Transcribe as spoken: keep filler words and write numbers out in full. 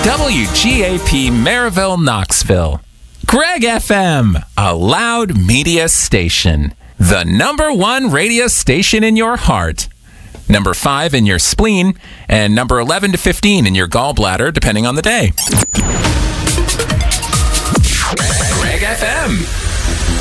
W G A P Maryville, Knoxville. Greg F M, a loud media station. The number one radio station in your heart. Number five in your spleen, and number eleven to fifteen in your gallbladder, depending on the day. Greg F M.